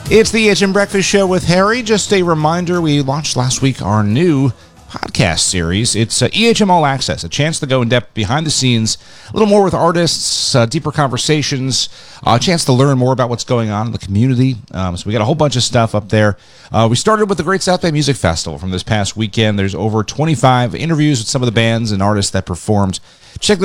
It's the EHM Breakfast Show with Harry. Just a reminder, we launched last week our new podcast series. It's EHM All Access, a chance to go in depth behind the scenes, a little more with artists, deeper conversations, a chance to learn more about what's going on in the community. So we got a whole bunch of stuff up there. We started with the Great South Bay Music Festival from this past weekend. There's over 25 interviews with some of the bands and artists that performed. Check